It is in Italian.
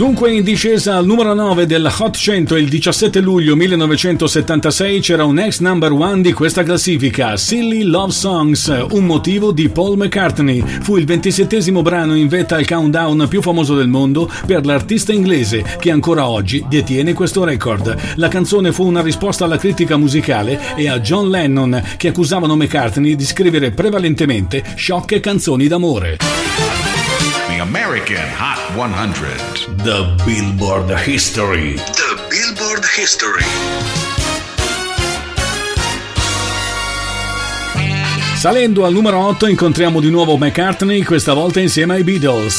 Dunque in discesa al numero 9 della Hot 100 il 17 luglio 1976 c'era un ex number one di questa classifica, Silly Love Songs, un motivo di Paul McCartney. Fu il 27esimo brano in vetta al countdown più famoso del mondo per l'artista inglese che ancora oggi detiene questo record. La canzone fu una risposta alla critica musicale e a John Lennon che accusavano McCartney di scrivere prevalentemente sciocche canzoni d'amore. American Hot 100. The Billboard History. The Billboard History. Salendo al numero 8 incontriamo di nuovo McCartney, questa volta insieme ai Beatles.